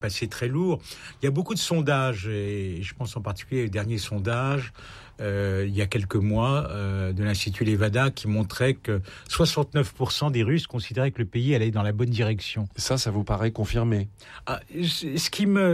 C'est très lourd. Il y a beaucoup de sondages, et je pense en particulier au dernier sondage, il y a quelques mois, de l'Institut Levada, qui montrait que 69% des Russes considéraient que le pays allait dans la bonne direction. Ça vous paraît confirmé? Ce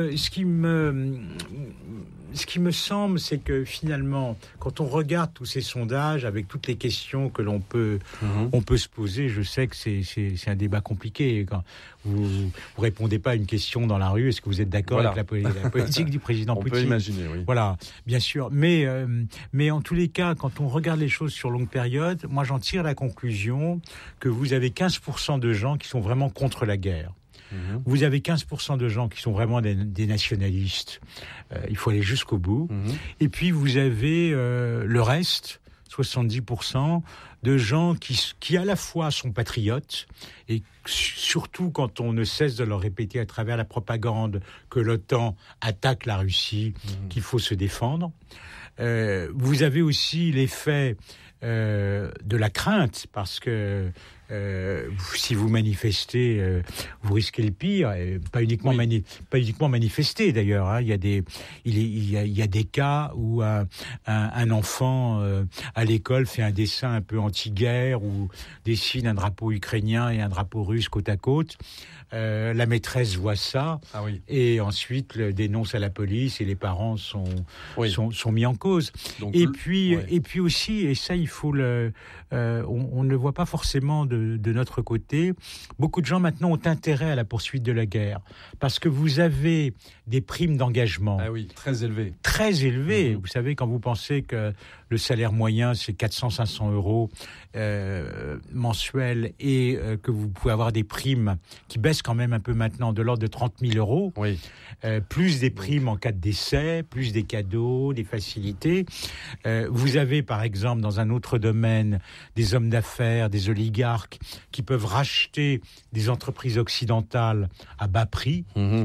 qui me semble, c'est que finalement, quand on regarde tous ces sondages, avec toutes les questions que l'on peut, on peut se poser, je sais que c'est un débat compliqué. Quand vous répondez pas à une question dans la rue, est-ce que vous êtes d'accord avec la politique du président Poutine? On peut imaginer, oui. Voilà, bien sûr. Mais en tous les cas, quand on regarde les choses sur longue période, moi j'en tire la conclusion que vous avez 15% de gens qui sont vraiment contre la guerre. Vous avez 15% de gens qui sont vraiment des nationalistes. Il faut aller jusqu'au bout. Et puis vous avez le reste, 70% de gens qui à la fois sont patriotes, et surtout quand on ne cesse de leur répéter à travers la propagande que l'OTAN attaque la Russie, qu'il faut se défendre. Vous avez aussi l'effet de la crainte, parce que si vous manifestez, vous risquez le pire. Et pas uniquement manifester d'ailleurs. Hein. Il y a des cas où un enfant à l'école fait un dessin un peu anti-guerre ou dessine un drapeau ukrainien et un drapeau russe côte à côte. La maîtresse voit ça et ensuite le dénonce à la police et les parents sont mis en cause. Donc, et puis aussi, et ça il faut on ne le voit pas forcément de notre côté, beaucoup de gens maintenant ont intérêt à la poursuite de la guerre parce que vous avez des primes d'engagement très élevées. Très élevées. Vous savez, quand vous pensez que le salaire moyen c'est 400-500 euros mensuels et que vous pouvez avoir des primes qui baissent quand même un peu maintenant de l'ordre de 30 000 euros, plus des primes en cas de décès, plus des cadeaux, des facilités. Vous avez par exemple dans un autre domaine des hommes d'affaires, des oligarques qui peuvent racheter des entreprises occidentales à bas prix.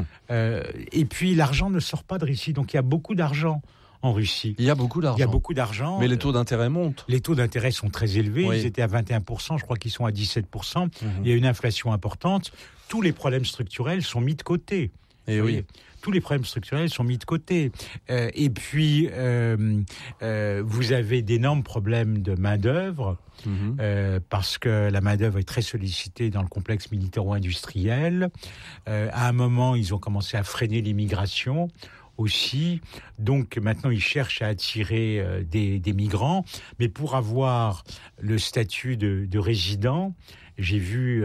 Et puis l'argent ne sort pas de Russie, donc il y a beaucoup d'argent en Russie. Il y a beaucoup d'argent. Mais les taux d'intérêt montent. Les taux d'intérêt sont très élevés. Ils étaient à 21%, je crois qu'ils sont à 17%. Il y a une inflation importante. Tous les problèmes structurels sont mis de côté. Tous les problèmes structurels sont mis de côté. Et puis, vous avez d'énormes problèmes de main-d'œuvre, parce que la main-d'œuvre est très sollicitée dans le complexe militaro-industriel. À un moment, ils ont commencé à freiner l'immigration aussi. Donc maintenant, ils cherchent à attirer des migrants. Mais pour avoir le statut de résident, j'ai vu,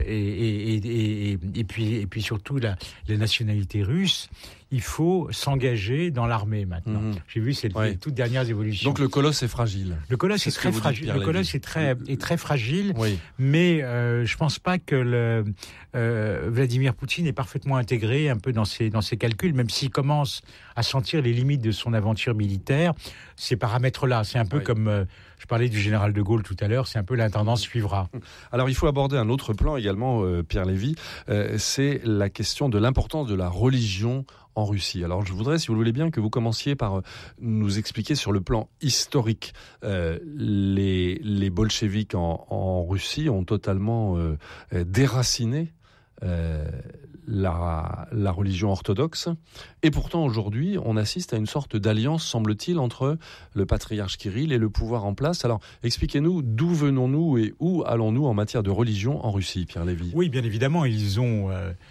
et puis surtout la nationalité russe, il faut s'engager dans l'armée maintenant. J'ai vu les toutes dernières évolutions. Donc le colosse est fragile. Le colosse est très fragile. Le colosse est très fragile. Mais je pense pas que Vladimir Poutine est parfaitement intégré un peu dans ses calculs, même s'il commence à sentir les limites de son aventure militaire. Ces paramètres-là, c'est un peu comme je parlais du général de Gaulle tout à l'heure. C'est un peu l'intendance suivra. Alors il faut aborder un autre plan également, Pierre Lévy. C'est la question de l'importance de la religion en Russie. Alors je voudrais, si vous le voulez bien, que vous commenciez par nous expliquer sur le plan historique. Les bolcheviks en Russie ont totalement déraciné la religion orthodoxe. Et pourtant, aujourd'hui, on assiste à une sorte d'alliance, semble-t-il, entre le patriarche Kirill et le pouvoir en place. Alors, expliquez-nous d'où venons-nous et où allons-nous en matière de religion en Russie, Pierre Lévy. Oui, bien évidemment, ils ont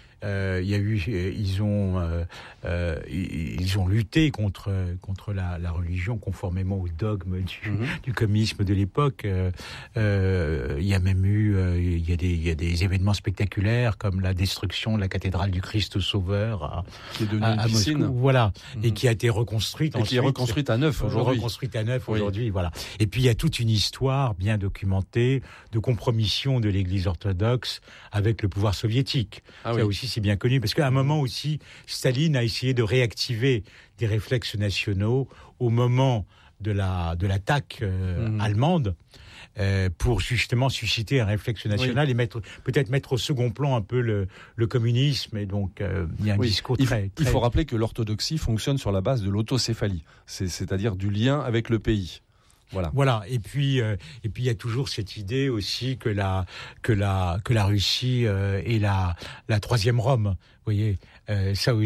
lutté contre la religion conformément au dogme du communisme de l'époque. Il y a même eu il y a des événements spectaculaires comme la destruction de la cathédrale du Christ Sauveur qui est devenue une piscine. Voilà, et qui a été reconstruite ensuite. Et qui est reconstruite à neuf aujourd'hui. Voilà. Et puis il y a toute une histoire bien documentée de compromission de l'Église orthodoxe avec le pouvoir soviétique. Aussi, c'est bien connu, parce qu'à un moment aussi, Staline a essayé de réactiver des réflexes nationaux au moment de l'attaque allemande, pour justement susciter un réflexe national et peut-être mettre au second plan un peu le communisme. Et donc, il y a un discours très... Il faut rappeler que l'orthodoxie fonctionne sur la base de l'autocéphalie, c'est-à-dire du lien avec le pays. Voilà. Et puis il y a toujours cette idée aussi que la Russie est la troisième Rome. Vous voyez, ça